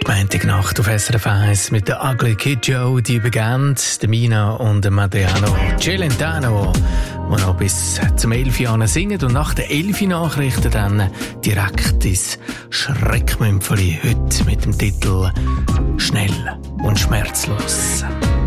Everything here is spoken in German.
Montagnacht auf SRF 1 mit der Ugly Kid Joe, die beginnt, der Mina und der Madriano Celentano, die noch bis zum 11 Uhr singen und nach den 11 Nachrichten dann direkt ins Schreckmümpfeli, heute mit dem Titel «Schnell und schmerzlos».